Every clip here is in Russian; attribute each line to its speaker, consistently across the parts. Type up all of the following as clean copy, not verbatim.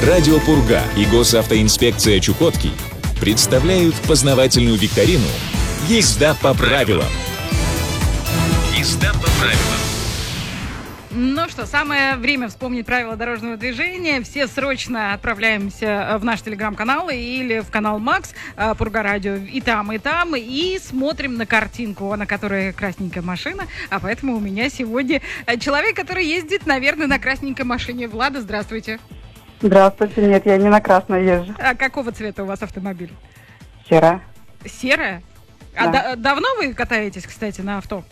Speaker 1: Радио Пурга и госавтоинспекция Чукотки представляют познавательную викторину «Езда по правилам». Езда по правилам.
Speaker 2: Ну что, самое время вспомнить правила дорожного движения. Все срочно отправляемся в наш телеграм-канал или в канал Макс Пурга Радио и там, и смотрим на картинку, на которой красненькая машина. А поэтому у меня сегодня человек, который ездит, наверное, на красненькой машине. Влада, здравствуйте.
Speaker 3: Здравствуйте. Нет, я не на красной езжу.
Speaker 2: А какого цвета у вас автомобиль?
Speaker 3: Серая.
Speaker 2: Серая?
Speaker 3: Да.
Speaker 2: А давно вы катаетесь, кстати, на авто?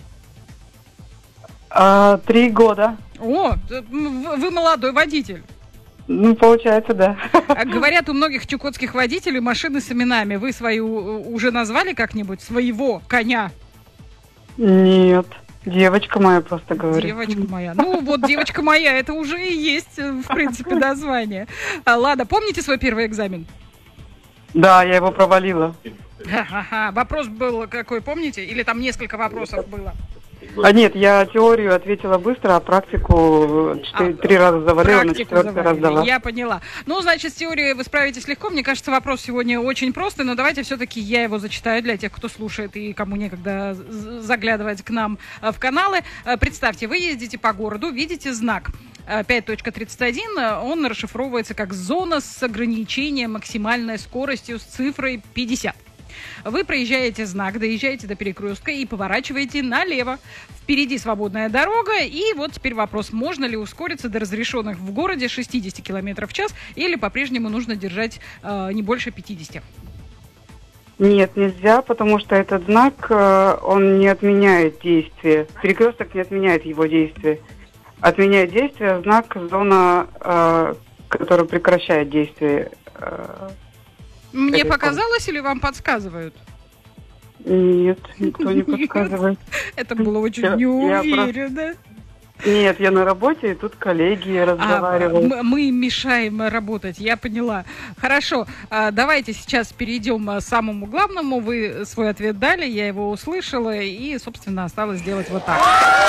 Speaker 3: 3 года.
Speaker 2: О, вы молодой водитель.
Speaker 3: Ну, получается, да.
Speaker 2: Говорят, у многих чукотских водителей машины с именами. Вы свою уже назвали как-нибудь? Своего коня?
Speaker 3: Нет. Девочка моя просто говорит.
Speaker 2: Девочка моя. Ну, вот девочка моя, это уже и есть, в принципе, название. Ладно, помните свой первый экзамен?
Speaker 3: Да, я его провалила.
Speaker 2: Вопрос был какой, помните? Или там несколько вопросов было?
Speaker 3: Нет, я теорию ответила быстро, а практику 3 раза завалила, на 4-й раз дала.
Speaker 2: Я поняла. Ну, значит, с теорией вы справитесь легко. Мне кажется, вопрос сегодня очень простой, но давайте все-таки я его зачитаю для тех, кто слушает и кому некогда заглядывать к нам в каналы. Представьте, вы ездите по городу, видите знак 5.31, он расшифровывается как зона с ограничением максимальной скоростью с цифрой 50. Вы проезжаете знак, доезжаете до перекрестка и поворачиваете налево. Впереди свободная дорога. И вот теперь вопрос, можно ли ускориться до разрешенных в городе 60 км в час или по-прежнему нужно держать не больше 50?
Speaker 3: Нет, нельзя, потому что этот знак, он не отменяет действие. Перекресток не отменяет его действие. Отменяет действие знак зона, который прекращает действие.
Speaker 2: Мне показалось или вам подсказывают?
Speaker 3: Нет, никто не подсказывает.
Speaker 2: Это было очень неуверенно.
Speaker 3: Нет, я на работе, и тут коллеги разговаривают.
Speaker 2: Мы им мешаем работать, я поняла. Хорошо, давайте сейчас перейдем к самому главному. Вы свой ответ дали, я его услышала, и, собственно, осталось сделать вот так.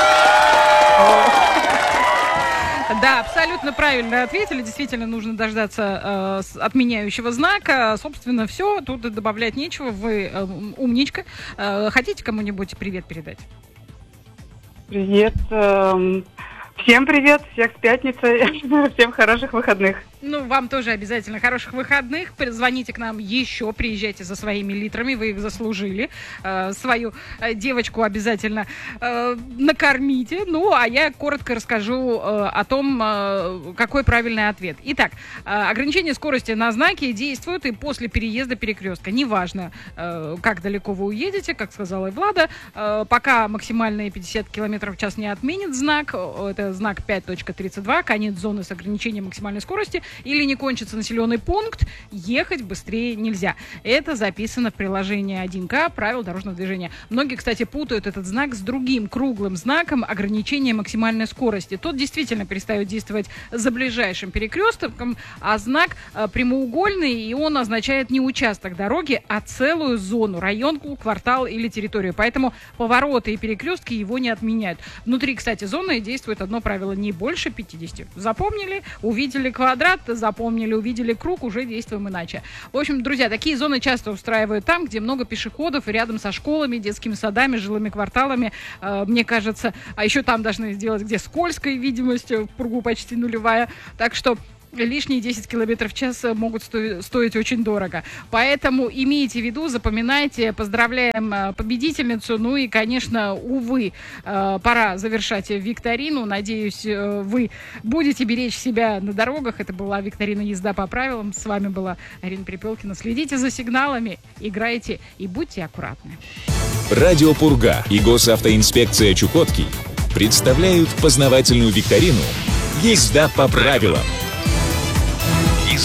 Speaker 2: Да, абсолютно правильно ответили. Действительно, нужно дождаться отменяющего знака. Собственно, все. Тут добавлять нечего. Вы умничка. Хотите кому-нибудь привет передать?
Speaker 3: Привет. Всем привет. Всех с пятницей. Всем хороших выходных.
Speaker 2: Ну, вам тоже обязательно хороших выходных. Звоните к нам еще, приезжайте за своими литрами, вы их заслужили. Свою девочку обязательно накормите. Ну, а я коротко расскажу о том, какой правильный ответ. Итак, ограничение скорости на знаке действует и после переезда перекрестка. Неважно, как далеко вы уедете, как сказала и Влада, пока максимальные 50 км в час не отменит знак, это знак 5.32, конец зоны с ограничением максимальной скорости, или не кончится населенный пункт, ехать быстрее нельзя. Это записано в приложении 1К правил дорожного движения. Многие, кстати, путают этот знак с другим круглым знаком ограничения максимальной скорости. Тот действительно перестает действовать за ближайшим перекрестком, а знак прямоугольный, и он означает не участок дороги, а целую зону, район, квартал или территорию. Поэтому повороты и перекрестки его не отменяют. Внутри, кстати, зоны действует одно правило: не больше 50. Запомнили? Увидели квадрат, запомнили, увидели круг, уже действуем иначе. В общем, друзья, такие зоны часто устраивают там, где много пешеходов, и рядом со школами, детскими садами, жилыми кварталами, мне кажется. А еще там должны сделать, где скользкая видимость, в Пургу почти нулевая. Так что лишние 10 км в час могут стоить очень дорого. Поэтому имейте в виду, запоминайте. Поздравляем победительницу. Ну и, конечно, увы, пора завершать викторину. Надеюсь, вы будете беречь себя на дорогах. Это была викторина «Езда по правилам». С вами была Арина Перепелкина. Следите за сигналами, играйте и будьте аккуратны.
Speaker 1: Радио Пурга и госавтоинспекция Чукотки представляют познавательную викторину «Езда по правилам».